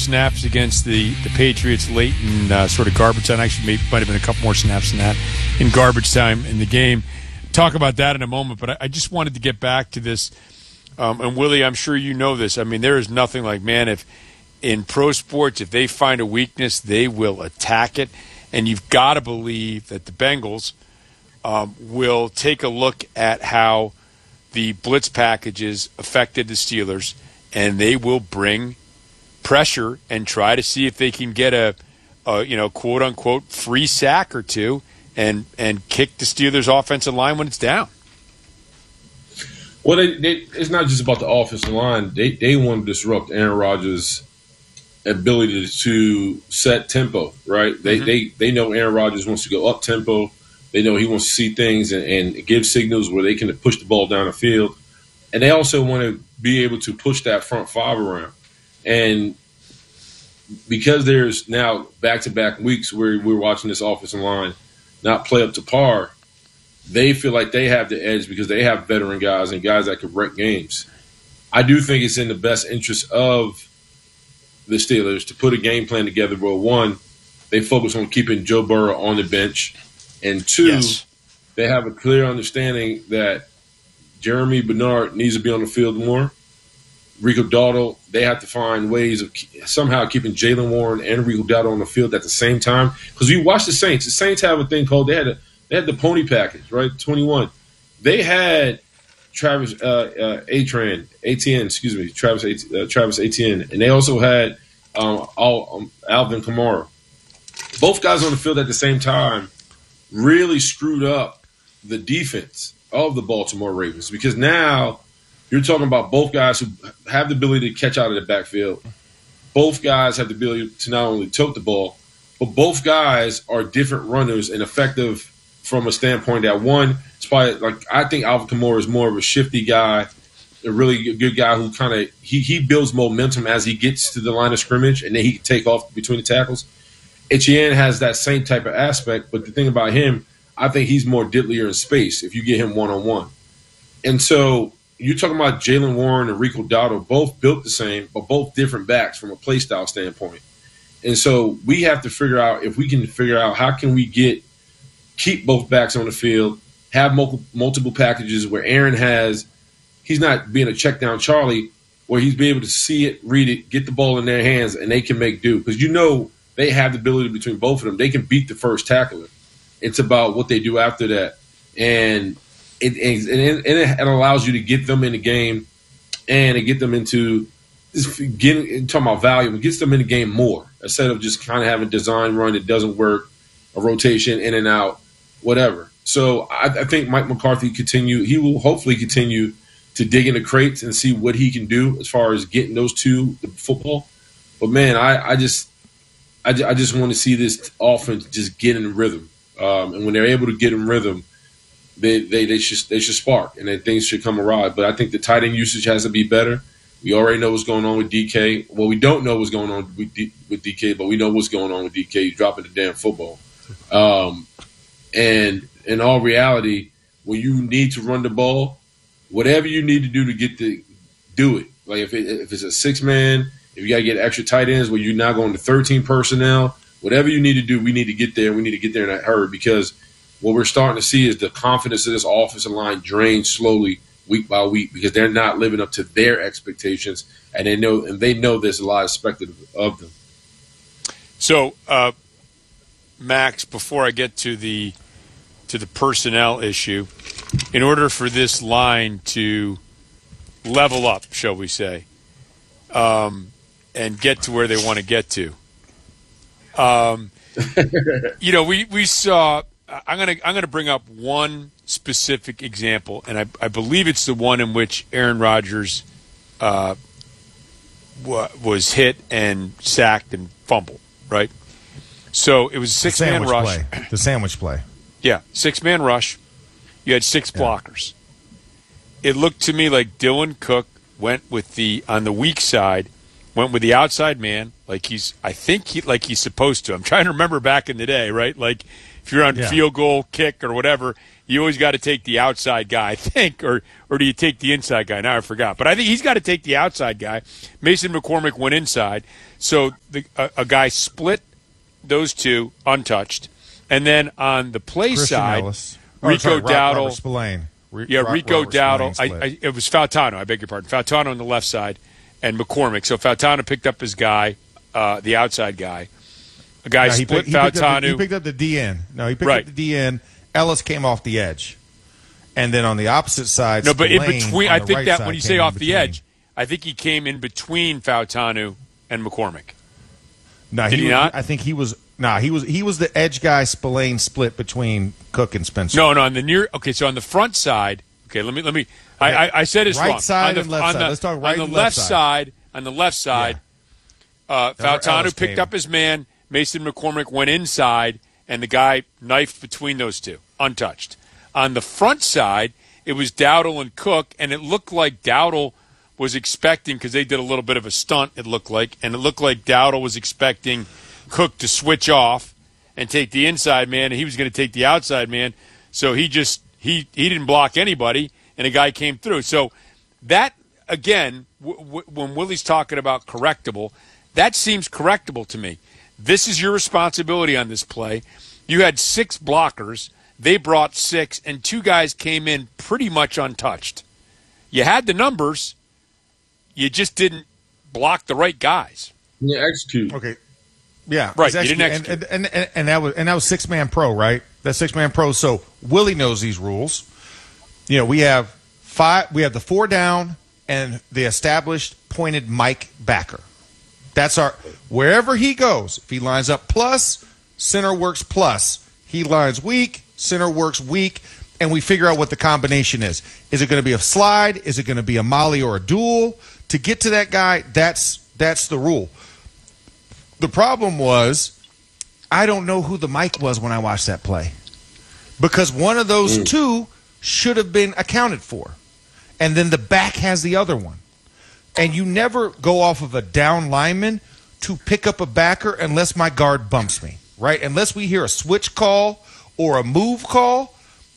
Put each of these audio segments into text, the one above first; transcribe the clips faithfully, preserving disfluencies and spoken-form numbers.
snaps against the, the Patriots late in uh, sort of garbage time. Actually, maybe, might have been a couple more snaps than that in garbage time in the game. Talk about that in a moment, but I, I just wanted to get back to this. Um, and, Willie, I'm sure you know this. I mean, there is nothing like, man, if in pro sports, if they find a weakness, they will attack it. And you've got to believe that the Bengals um, will take a look at how the blitz packages affected the Steelers, and they will bring pressure and try to see if they can get a, a you know, quote unquote free sack or two and and kick the Steelers' offensive line when it's down. Well, they, they, it's not just about the offensive line. They they want to disrupt Aaron Rodgers' ability to set tempo, right? They mm-hmm. they they know Aaron Rodgers wants to go up tempo. They know he wants to see things and, and give signals where they can push the ball down the field. And they also want to be able to push that front five around. And because there's now back-to-back weeks where we're watching this offensive line not play up to par, they feel like they have the edge because they have veteran guys and guys that can wreck games. I do think it's in the best interest of the Steelers to put a game plan together where, one, they focus on keeping Joe Burrow on the bench, and two, yes. they have a clear understanding that Jeremy Bernard needs to be on the field more. Rico Dowdle, they have to find ways of somehow keeping Jaylen Warren and Rico Dowdle on the field at the same time. Because you watch the Saints. The Saints have a thing called they had a, they had the pony package, right? twenty-one. They had Travis uh, uh, Atran, A T N, excuse me, Travis uh, Travis Etienne, and they also had um, all, um, Alvin Kamara. Both guys on the field at the same time really screwed up the defense of the Baltimore Ravens because now you're talking about both guys who have the ability to catch out of the backfield. Both guys have the ability to not only tote the ball, but both guys are different runners and effective from a standpoint that one, it's probably like I think Alvin Kamara is more of a shifty guy, a really good guy who kind of he, he builds momentum as he gets to the line of scrimmage and then he can take off between the tackles. Etienne has that same type of aspect, but the thing about him, I think he's more deadlier in space if you get him one-on-one. And so you're talking about Jaylen Warren and Rico Dowdle, both built the same, but both different backs from a play style standpoint. And so we have to figure out if we can figure out how can we get keep both backs on the field, have multiple, multiple packages where Aaron has – he's not being a check-down Charlie, where he's be able to see it, read it, get the ball in their hands, and they can make do. Because you know – they have the ability between both of them. They can beat the first tackler. It's about what they do after that. And it, it, it, it allows you to get them in the game and to get them into getting, talking about value, it gets them in the game more instead of just kind of having a design run that doesn't work, a rotation in and out, whatever. So I, I think Mike McCarthy continue. He will hopefully continue to dig into crates and see what he can do as far as getting those two the football. But, man, I, I just – I just want to see this offense just get in rhythm, um, and when they're able to get in rhythm, they they they should they should spark, and then things should come arrive. But I think the tight end usage has to be better. We already know what's going on with D K. Well, we don't know what's going on with D, with D K, but we know what's going on with D K. He's dropping the damn football, um, and in all reality, when you need to run the ball, whatever you need to do to get the do it. Like if it, if it's a six man. If you got to get extra tight ends where you're now going to thirteen personnel, whatever you need to do, we need to get there. We need to get there in a hurry because what we're starting to see is the confidence of this offensive line drain slowly week by week because they're not living up to their expectations, and they know and they know there's a lot expected of them. So, uh, Max, before I get to the to the personnel issue, in order for this line to level up, shall we say, um, and get to where they want to get to. Um, you know, we, we saw. I'm gonna I'm gonna bring up one specific example, and I, I believe it's the one in which Aaron Rodgers uh, w- was hit and sacked and fumbled. Right. So it was a six man rush. Play. The sandwich play. Yeah, six man rush. You had six yeah. blockers. It looked to me like Dylan Cook went with the on the weak side. Went with the outside man, like he's, I think he, like he's supposed to. I'm trying to remember back in the day, right? Like if you're on yeah. field goal, kick, or whatever, you always got to take the outside guy, I think, or or do you take the inside guy? Now I forgot. But I think he's got to take the outside guy. Mason McCormick went inside. So the, a, a guy split those two untouched. And then on the play Christian side, Ellis. Rico sorry, Rob- Dowdle. Robert Spillane. Re- Yeah, Rob- Rico Robert Dowdle. Spillane I, split. I, it was Fautano, I beg your pardon. Fautano on the left side and McCormick. So Fautano picked up his guy, uh, the outside guy. A guy No, he split picked, he picked up the, Fautano. he picked up the D N. No, he picked Right. up the D N. Ellis came off the edge. And then on the opposite side, No, but in Spillane between, on I the think right that side when you came say in off the between. edge, I think he came in between Fautano and McCormick. No, Did he was, not? I think he was. Nah, he was. He was the edge guy. Spillane split between Cook and Spencer. No, no, on the near. Okay, so on the front side. Okay, let me let me. I, I, I said it's Right wrong. side on the, and left on side. The, Let's talk right on the and left left side. side. On the left side, uh, That's where Fautano Ellis picked came. up his man. Mason McCormick went inside, and the guy knifed between those two, untouched. On the front side, it was Dowdle and Cook, and it looked like Dowdle was expecting, because they did a little bit of a stunt, it looked like, and it looked like Dowdle was expecting Cook to switch off and take the inside man, and he was going to take the outside man. So he just he he didn't block anybody, and a guy came through. So that, again, w- w- when Willie's talking about correctable, that seems correctable to me. This is your responsibility on this play. You had six blockers. They brought six, and two guys came in pretty much untouched. You had the numbers. You just didn't block the right guys. Yeah, execute. Okay. Yeah. Right, it's you didn't actually- and, and, and, and that was and that was six man pro, right? That's six man pro. So Willie knows these rules. You know, we have five. We have the four down and the established pointed Mike backer. That's our wherever he goes. If he lines up plus, center works plus. He lines weak, center works weak, and we figure out what the combination is. Is it going to be a slide? Is it going to be a molly or a duel? To get to that guy, that's that's the rule. The problem was, I don't know who the Mike was when I watched that play. Because one of those mm. two should have been accounted for. And then the back has the other one. And you never go off of a down lineman to pick up a backer unless my guard bumps me, right? Unless we hear a switch call or a move call,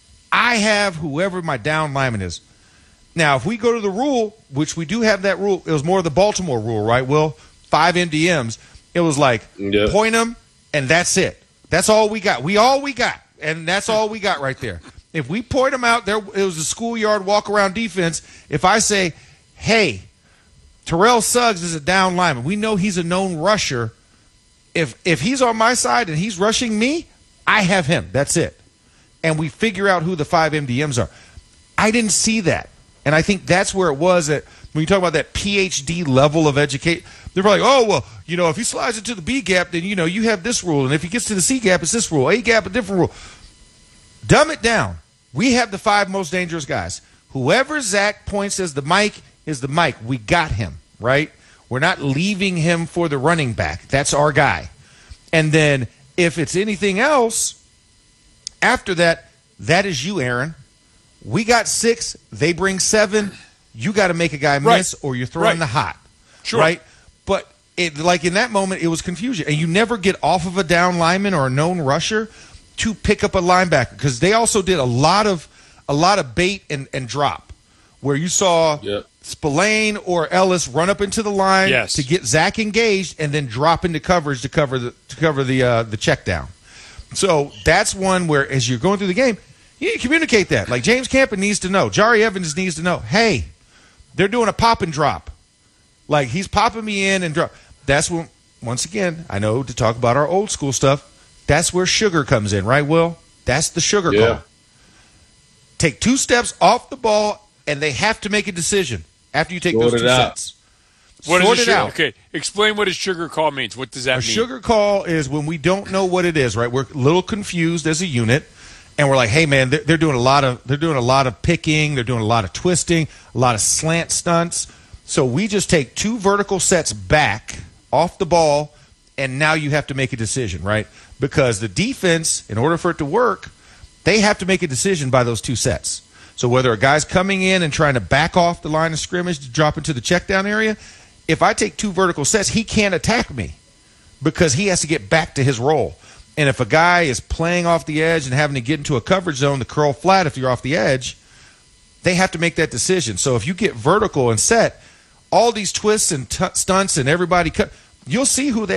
I have whoever my down lineman is. Now, if we go to the rule, which we do have that rule, it was more of the Baltimore rule, right, Will? Five M D Ms. It was like, yeah. point them, and that's it. That's all we got. We all we got, and that's all we got right there. If we point them out, there it was a schoolyard walk-around defense. If I say, hey, Terrell Suggs is a down lineman. We know he's a known rusher. If if he's on my side and he's rushing me, I have him. That's it. And we figure out who the five M D Ms are. I didn't see that. And I think that's where it was that when you talk about that P H D level of education, they're probably like, oh, well, you know, if he slides into the B gap, then, you know, you have this rule. And if he gets to the C gap, it's this rule. A gap, a different rule. Dumb it down. We have the five most dangerous guys. Whoever Zach points as the Mike is the Mike. We got him, right? We're not leaving him for the running back. That's our guy. And then if it's anything else, after that, that is you, Aaron. We got six. They bring seven. You got to make a guy miss Right. or you're throwing Right. the hot. Sure. Right? But it, like in that moment, it was confusion. And you never get off of a down lineman or a known rusher to pick up a linebacker because they also did a lot of a lot of bait and, and drop where you saw Yep. Spillane or Ellis run up into the line Yes. to get Zach engaged and then drop into coverage to cover the to cover the uh, the check down. So that's one where as you're going through the game, you need to communicate that. Like James Campen needs to know. Jari Evans needs to know, hey, they're doing a pop and drop. Like he's popping me in and drop. That's when, once again, I know to talk about our old school stuff, that's where sugar comes in, right, Will? That's the sugar Yeah. call. Take two steps off the ball, and they have to make a decision after you take Sort those it two out. sets. What Sort is it a sugar? out. Okay, explain what a sugar call means. What does that A mean? sugar call is when we don't know what it is, right? We're a little confused as a unit, and we're like, "Hey, man, they're, they're doing a lot of they're doing a lot of picking, they're doing a lot of twisting, a lot of slant stunts." So we just take two vertical sets back off the ball, and now you have to make a decision, right? Because the defense, in order for it to work, they have to make a decision by those two sets. So whether a guy's coming in and trying to back off the line of scrimmage to drop into the check down area, if I take two vertical sets, he can't attack me because he has to get back to his role. And if a guy is playing off the edge and having to get into a coverage zone to curl flat if you're off the edge, they have to make that decision. So if you get vertical and set, all these twists and t- stunts and everybody cut, you'll see who they